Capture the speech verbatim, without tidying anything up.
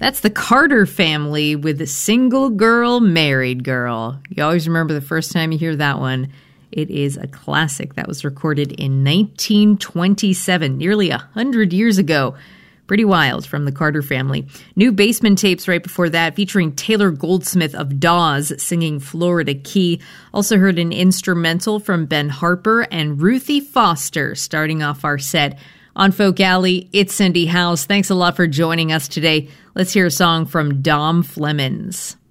That's the Carter Family with the Single Girl, Married Girl. You always remember the first time you hear that one. It is a classic that was recorded in nineteen twenty-seven, nearly one hundred years ago. Pretty wild from the Carter Family. New Basement tapes right before that, featuring Taylor Goldsmith of Dawes singing Florida Key. Also heard an instrumental from Ben Harper and Ruthie Foster starting off our set. On Folk Alley, it's Cindy House. Thanks a lot for joining us today. Let's hear a song from Dom Flemons.